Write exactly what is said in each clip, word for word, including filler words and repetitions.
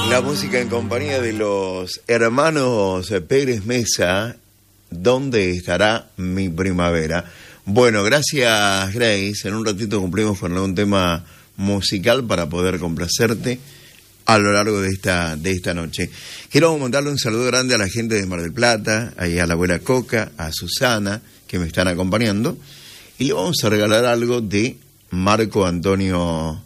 La música en compañía de los hermanos Pérez Mesa, ¿dónde estará mi primavera? Bueno, gracias Grace, en un ratito cumplimos con algún tema musical para poder complacerte a lo largo de esta, de esta noche. Quiero mandarle un saludo grande a la gente de Mar del Plata, ahí a la abuela Coca, a Susana, que me están acompañando, y le vamos a regalar algo de Marco Antonio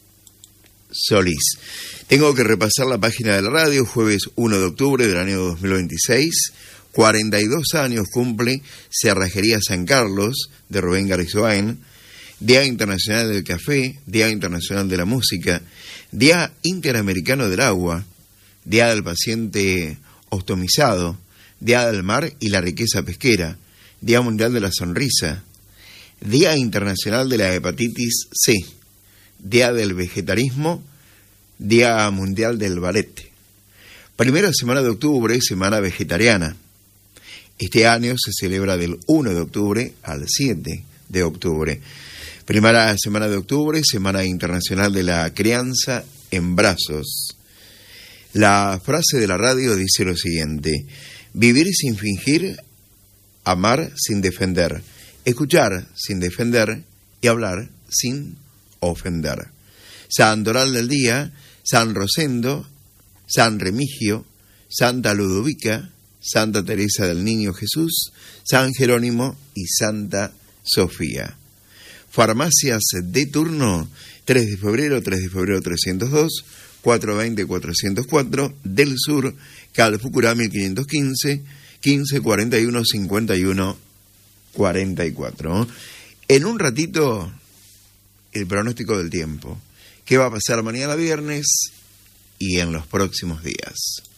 Solís. Tengo que repasar la página de la radio, jueves uno de octubre del año dos mil veintiséis, cuarenta y dos años cumple Cerrajería San Carlos de Rubén Garrizoain, Día Internacional del Café, Día Internacional de la Música, Día Interamericano del Agua, Día del Paciente Ostomizado, Día del Mar y la Riqueza Pesquera, Día Mundial de la Sonrisa, Día Internacional de la Hepatitis C, Día del Vegetarismo, Día Mundial del Ballet. Primera semana de octubre, Semana Vegetariana. Este año se celebra del uno de octubre al siete de octubre. Primera semana de octubre, Semana Internacional de la Crianza en Brazos. La frase de la radio dice lo siguiente: vivir sin fingir, amar sin defender, escuchar sin defender y hablar sin ofender. Santoral del día: San Rosendo, San Remigio, Santa Ludovica, Santa Teresa del Niño Jesús, San Jerónimo y Santa Sofía. Farmacias de turno: tres de febrero, tres de febrero trescientos dos, cuatrocientos veinte, cuatrocientos cuatro, del sur, Calfucurá mil quinientos quince, quince cuarenta y uno, cincuenta y uno, cuarenta y cuatro. En un ratito, el pronóstico del tiempo. ¿Qué va a pasar mañana viernes y en los próximos días?